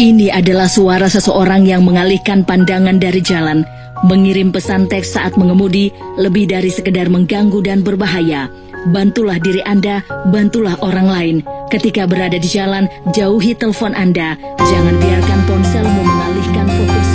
Ini adalah suara seseorang yang mengalihkan pandangan dari jalan, mengirim pesan teks saat mengemudi, lebih dari sekedar mengganggu dan berbahaya. Bantulah diri Anda, bantulah orang lain. Ketika berada di jalan, jauhi telepon Anda. Jangan biarkan ponselmu mengalihkan